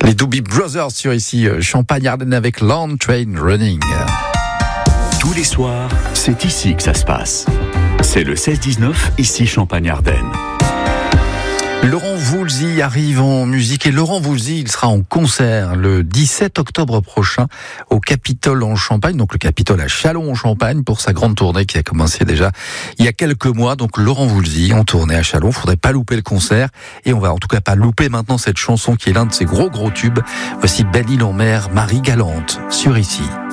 Les Doobie Brothers sur ici, Champagne-Ardenne avec Long Train Running. Tous les soirs, c'est ici que ça se passe. C'est le 16-19, ici Champagne-Ardenne. Laurent Voulzy arrive en musique et Laurent Voulzy, il sera en concert le 17 octobre prochain au Capitole en Champagne, donc le Capitole à Châlons en Champagne pour sa grande tournée qui a commencé déjà il y a quelques mois. Donc Laurent Voulzy en tournée à Châlons, faudrait pas louper le concert et on va en tout cas pas louper maintenant cette chanson qui est l'un de ses gros tubes. Voici Belle-Île en mer, Marie Galante sur ici.